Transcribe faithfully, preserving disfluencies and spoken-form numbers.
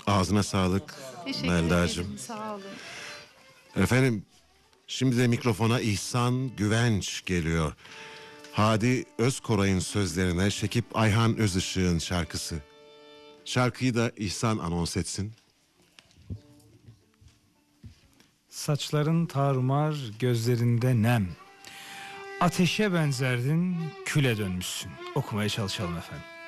Ağzına sağlık Teşekkür Melda'cığım. ederim, sağ olun. Efendim, şimdi de mikrofona İhsan Güvenç geliyor. Hadi Özkoray'ın sözlerine Şekip Ayhan Özışık'ın şarkısı. Şarkıyı da İhsan anons etsin. Saçların tarumar, gözlerinde nem. Ateşe benzerdin, küle dönmüşsün. Okumaya çalışalım efendim.